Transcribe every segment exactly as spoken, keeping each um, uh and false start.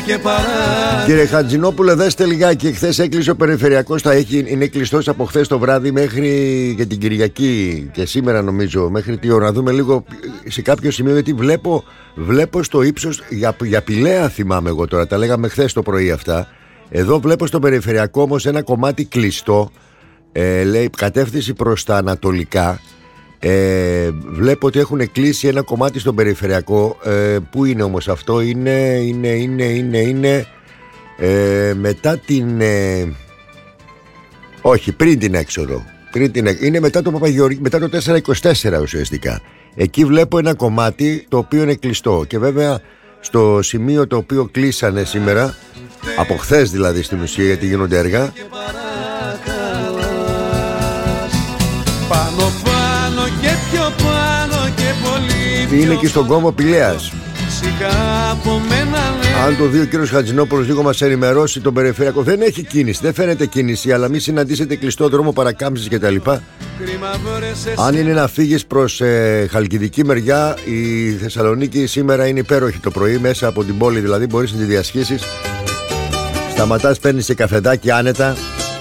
Κύριε Χατζηνόπουλε, δέστε λιγάκι. Χθες έκλεισε ο περιφερειακός. Θα έχει, είναι κλειστός από χθες το βράδυ μέχρι και την Κυριακή. Και σήμερα νομίζω. Μέχρι τι ώρα? Να δούμε λίγο σε κάποιο σημείο. Γιατί βλέπω, βλέπω στο ύψος. Για, για Πηλαία θυμάμαι εγώ τώρα. Τα λέγαμε χθες το πρωί αυτά. Εδώ βλέπω στο περιφερειακό όμως ένα κομμάτι κλειστό. Ε, λέει κατεύθυνση προς τα ανατολικά. Ε, βλέπω ότι έχουν κλείσει ένα κομμάτι στον περιφερειακό. ε, Πού είναι όμως αυτό? Είναι, είναι, είναι, είναι, είναι ε, μετά την ε, όχι, πριν την έξοδο, πριν την, είναι μετά το Παπαγεωργίου, μετά το τετρακόσια είκοσι τέσσερα ουσιαστικά. Εκεί βλέπω ένα κομμάτι το οποίο είναι κλειστό. Και βέβαια στο σημείο το οποίο κλείσανε σήμερα, από χθες δηλαδή στην ουσία, γιατί γίνονται έργα, πάνω πάνω και πιο πάνω και πολύ. Είναι και στον κόμμα Πηλαίας. Αν το δει ο κύριος Χατζηνόπουλος λίγο μας ενημερώσει, τον περιφερειακό δεν έχει κίνηση, δεν φαίνεται κίνηση, αλλά μη συναντήσετε κλειστό δρόμο, παρακάμψεις κτλ. Αν είναι να φύγεις προς ε, χαλκιδική μεριά, η Θεσσαλονίκη σήμερα είναι υπέροχη το πρωί, μέσα από την πόλη δηλαδή, μπορείς να τη διασχίσεις. Σταματάς, παίρνεις και καφεδάκι άνετα.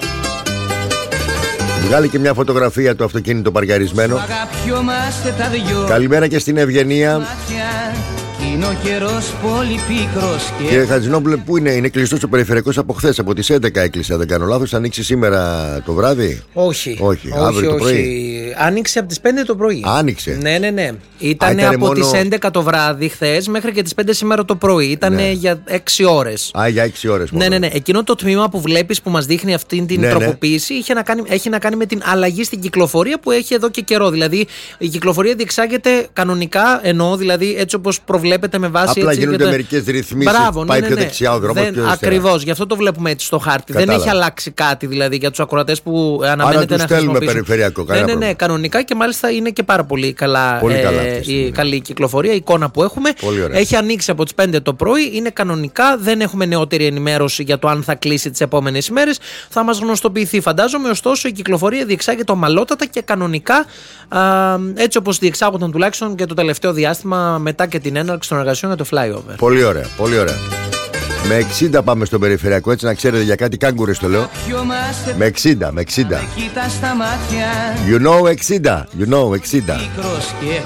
Βγάλει και μια φωτογραφία το αυτοκίνητο παρκαρισμένο. Καλημέρα και στην Ευγενία. Κύριε Χατζηνόπουλε, πού είναι? Είναι κλειστός ο περιφερειακός από χθες, από τις έντεκα έκλεισε, αν δεν κάνω λάθος. Ανοίξει σήμερα το βράδυ? Όχι, όχι, όχι αύριο όχι. το πρωί. Άνοιξε από τις πέντε το πρωί. Άνοιξε. Ναι, ναι, ναι. Ήταν από μόνο... τις έντεκα το βράδυ χθες μέχρι και τις πέντε σήμερα το πρωί. Ήταν ναι. για έξι ώρες. Α, για έξι ώρες μόνο. Ναι, ναι, ναι. Εκείνο το τμήμα που βλέπεις που μας δείχνει αυτή την ναι, τροποποίηση ναι. Είχε να κάνει, έχει να κάνει με την αλλαγή στην κυκλοφορία που έχει εδώ και καιρό. Δηλαδή η κυκλοφορία διεξάγεται κανονικά, εννοώ δηλαδή έτσι όπως προβλέπεται με βάση. Απλά έτσι, γίνονται το... μερικές ρυθμίσεις. Μπράβο, πάει ναι, ναι, πιο ναι. δεξιά ο δρόμος. Ακριβώς, γι' αυτό το βλέπουμε έτσι στο χάρτη. Κατάλαβα. Δεν έχει αλλάξει κάτι δηλαδή για τους ακροατές που αναμένεται άρα να τους στέλνουμε περιφερειακό. Ναι, ναι, ναι, κανονικά και μάλιστα είναι και πάρα πολύ, καλά, πολύ καλά ε, η καλή κυκλοφορία, η εικόνα που έχουμε. Έχει ανοίξει από τις πέντε το πρωί, είναι κανονικά, δεν έχουμε νεότερη ενημέρωση για το αν θα κλείσει τις επόμενες ημέρες. Θα μας γνωστοποιηθεί, φαντάζομαι. Ωστόσο, η κυκλοφορία διεξάγεται ομαλότατα και κανονικά, α, έτσι όπως διεξάγονταν τουλάχιστον και το τελευταίο διάστημα μετά και την έναρξη των εργασιών για το flyover. Πολύ ωραία, πολύ ωραία. Με εξήντα πάμε στο περιφερειακό, έτσι να ξέρετε, για κάτι κάγκουρες το λέω. Με εξήντα, με εξήντα. You know εξήντα, you know εξήντα.